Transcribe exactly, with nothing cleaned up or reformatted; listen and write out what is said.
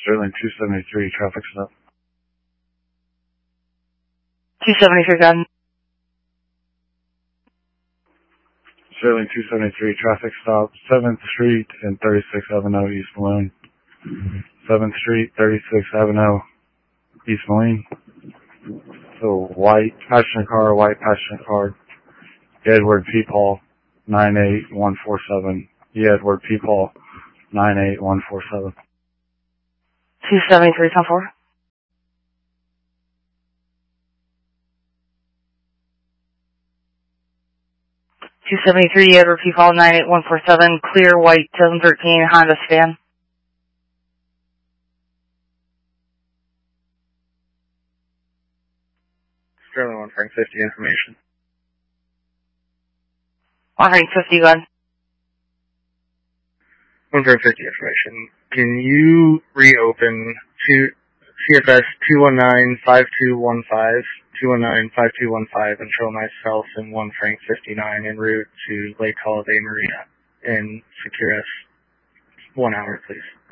Sterling two seventy-three, traffic stop. two seventy-three, gun. Sterling two seventy-three, traffic stop, seventh Street and thirty-sixth Avenue, East Moline. seventh Street, thirty-sixth Avenue, East Moline. So, white passenger car, white passenger car. Edward P. Paul, nine eight one four seven. Edward P. Paul, nine eight one four seven. two seventy-three, ten four. two seventy-three, Edward P. Paul, nine eight one four seven, clear white twenty thirteen Honda sedan. Sterling one Frank fifty, information. one fifty, gun. one Frank fifty, information. Can you reopen two, C F S two one nine five two one five, two one nine five two one five, and show myself and one Frank fifty-nine en route to Lake Holiday Marina and secure us one hour, please?